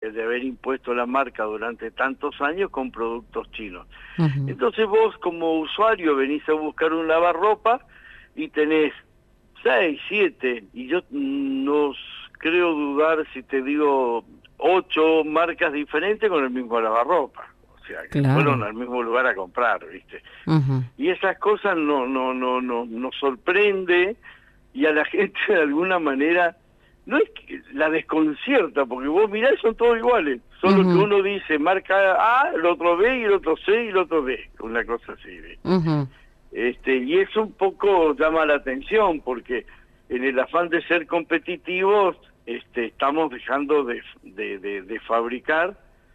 de haber impuesto la marca durante tantos años con productos chinos. Uh-huh. Entonces vos como usuario venís a buscar un lavarropa y tenés 6, 7, y yo no creo dudar si te digo 8 marcas diferentes con el mismo lavarropa. O sea, que claro, fueron al mismo lugar a comprar, ¿viste? uh-huh, Y esas cosas nos sorprende, y a la gente de alguna manera no es que la desconcierta, porque vos mirás, son todos iguales, solo uh-huh, que uno dice marca A, el otro B, y el otro C, y el otro D, una cosa así, ¿viste? uh-huh. Y eso un poco llama la atención, porque en el afán de ser competitivos estamos dejando de fabricar.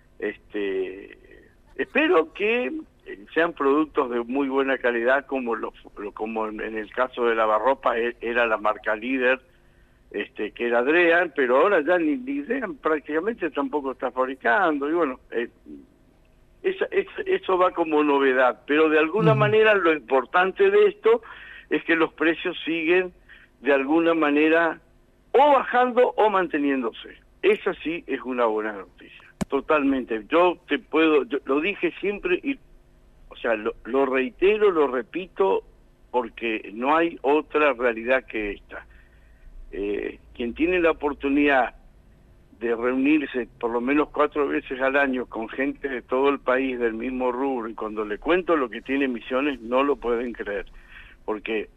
Espero que sean productos de muy buena calidad, como en el caso de lavarropa era la marca líder, que era Drean, pero ahora ya ni Drean prácticamente tampoco está fabricando, y bueno, eso va como novedad, pero de alguna Uh-huh. manera lo importante de esto es que los precios siguen de alguna manera o bajando o manteniéndose. Esa sí es una buena noticia, totalmente. Yo lo dije siempre, y o sea, lo reitero, lo repito, porque no hay otra realidad que esta. Quien tiene la oportunidad de reunirse por lo menos 4 veces al año con gente de todo el país del mismo rubro, y cuando le cuento lo que tiene Misiones no lo pueden creer, porque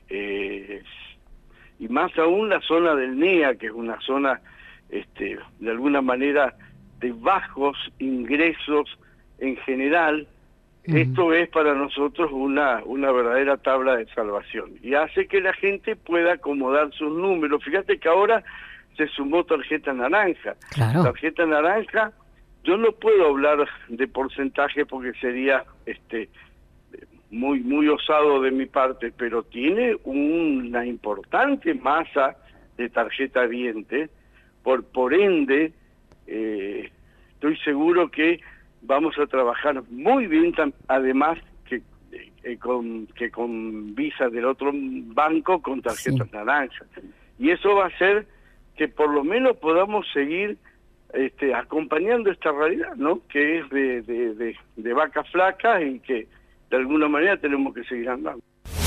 y más aún la zona del NEA, que es una zona de alguna manera de bajos ingresos en general. Uh-huh. Esto es para nosotros una verdadera tabla de salvación, y hace que la gente pueda acomodar sus números. Fíjate que ahora se sumó tarjeta naranja. Claro. Tarjeta naranja, yo no puedo hablar de porcentaje porque sería muy osado de mi parte, pero tiene una importante masa de tarjeta viente, por ende estoy seguro que vamos a trabajar muy bien, además que con Visa del otro banco, con tarjetas naranjas, y eso va a hacer que por lo menos podamos seguir acompañando esta realidad, ¿no? Que es de vacas flacas, y que de alguna manera tenemos que seguir andando.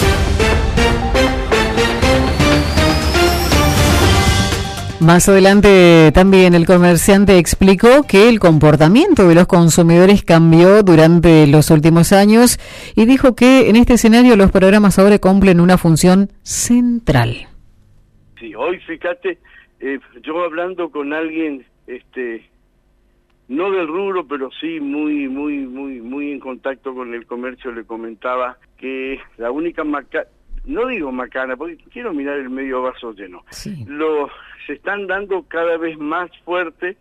Más adelante también el comerciante explicó que el comportamiento de los consumidores cambió durante los últimos años, y dijo que en este escenario los programas ahora cumplen una función central. Sí, hoy fíjate, yo hablando con alguien, no del rubro, pero sí muy en contacto con el comercio, le comentaba que la única no digo macana, porque quiero mirar el medio vaso lleno. Sí. Se están dando cada vez más fuerte,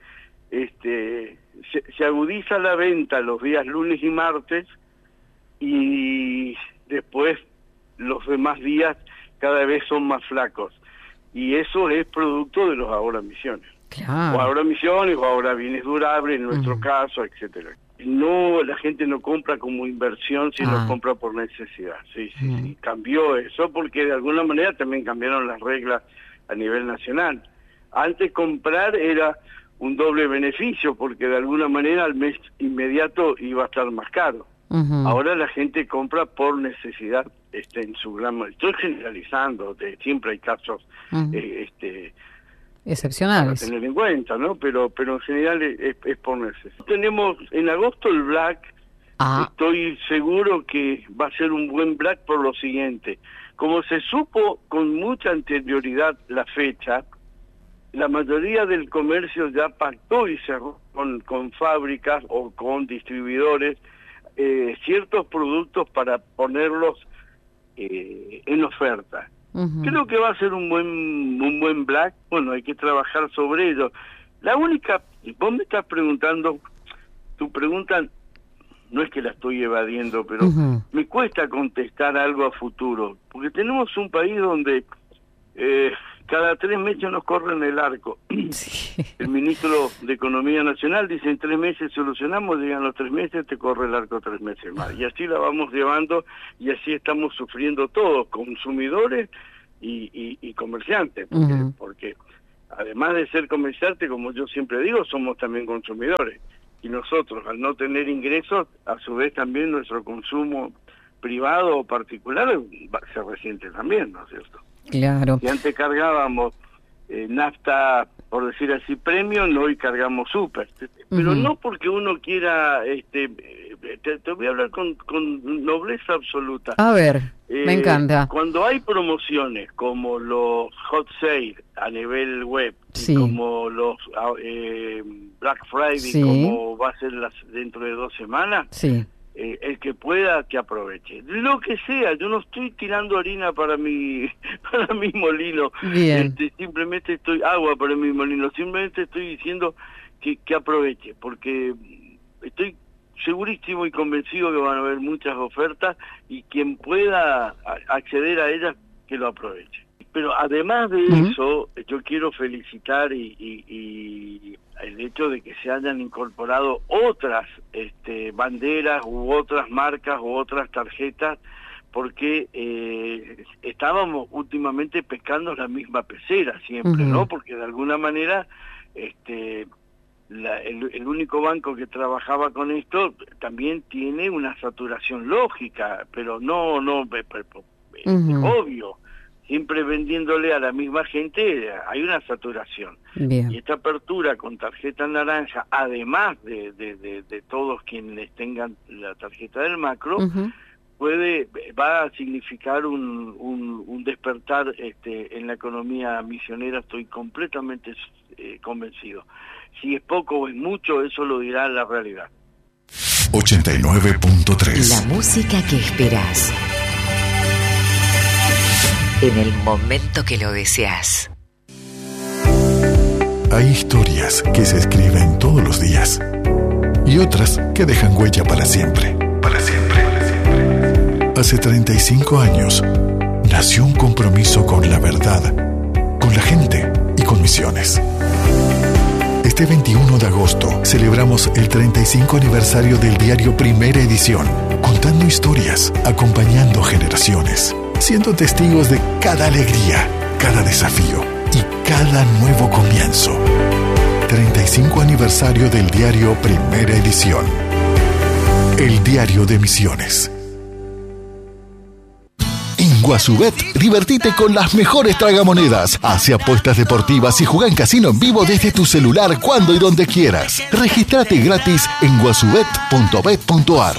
se agudiza la venta los días lunes y martes, y después los demás días cada vez son más flacos. Y eso es producto de los ahora Misiones. Claro. O ahora Misiones, o ahora bienes durables, en nuestro caso, etcétera. No, la gente no compra como inversión, sino compra por necesidad. Sí, cambió eso, porque de alguna manera también cambiaron las reglas a nivel nacional. Antes comprar era un doble beneficio, porque de alguna manera al mes inmediato iba a estar más caro. Uh-huh. Ahora la gente compra por necesidad, en su gran... Estoy generalizando, siempre hay casos uh-huh. Excepcionales. Para tener en cuenta, ¿no? Pero en general es por necesidad. Tenemos en agosto el Black. Estoy seguro que va a ser un buen Black por lo siguiente. Como se supo con mucha anterioridad la fecha, la mayoría del comercio ya pactó y cerró con fábricas o con distribuidores ciertos productos para ponerlos en oferta. Uh-huh. Creo que va a ser un buen Black. Bueno, hay que trabajar sobre ello. La única, vos me estás preguntando, tu pregunta no es que la estoy evadiendo, pero uh-huh. me cuesta contestar algo a futuro, porque tenemos un país donde cada 3 meses nos corren el arco. Sí. El ministro de Economía Nacional dice: en 3 meses solucionamos, llegan los 3 meses, te corre el arco 3 meses más. Y así la vamos llevando, y así estamos sufriendo todos, consumidores y comerciantes, porque además de ser comerciante, como yo siempre digo, somos también consumidores. Y nosotros, al no tener ingresos, a su vez también nuestro consumo privado o particular se resiente también, ¿no es cierto? Claro. Si antes cargábamos nafta, por decir así, premium, hoy cargamos super. Pero no porque uno quiera, te voy a hablar con nobleza absoluta. A ver, me encanta. Cuando hay promociones como los hot sale a nivel web, sí, como los Black Friday, sí, como va a ser dentro de 2 semanas, sí, el que pueda que aproveche. Lo que sea, yo no estoy tirando harina para mi molino. Bien. Simplemente agua para mi molino, simplemente estoy diciendo que aproveche, porque estoy segurísimo y convencido que van a haber muchas ofertas y quien pueda acceder a ellas, que lo aproveche. Pero además de eso, yo quiero felicitar y el hecho de que se hayan incorporado otras banderas u otras marcas u otras tarjetas, porque estábamos últimamente pescando la misma pecera siempre, ¿no? Porque de alguna manera el único banco que trabajaba con esto también tiene una saturación lógica, pero no obvio. Siempre vendiéndole a la misma gente hay una saturación. Bien. Y esta apertura con tarjeta naranja, además de todos quienes tengan la tarjeta del macro, va a significar un despertar en la economía misionera. Estoy completamente convencido. Si es poco o es mucho, eso lo dirá la realidad. 89.3. La música que esperás en el momento que lo deseas. Hay historias que se escriben todos los días y otras que dejan huella para siempre. Para siempre. Hace 35 años nació un compromiso con la verdad, con la gente y con Misiones. Este 21 de agosto celebramos el 35 aniversario del diario Primera Edición, contando historias, acompañando generaciones, siendo testigos de cada alegría, cada desafío y cada nuevo comienzo. 35 aniversario del diario Primera Edición. El diario de Misiones. En Guasubet, divertite con las mejores tragamonedas. Hace apuestas deportivas y juega en casino en vivo desde tu celular cuando y donde quieras. Regístrate gratis en guasubet.bet.ar.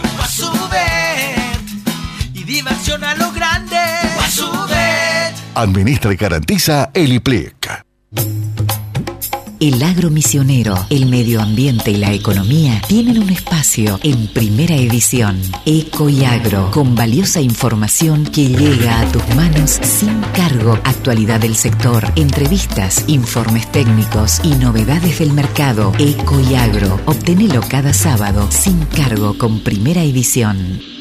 Y diversión a lo grande. Guasubet. Administra y garantiza el IPLIC. El agro misionero, el medio ambiente y la economía tienen un espacio en Primera Edición. Eco y Agro, con valiosa información que llega a tus manos sin cargo. Actualidad del sector, entrevistas, informes técnicos y novedades del mercado. Eco y Agro, obtenelo cada sábado sin cargo con Primera Edición.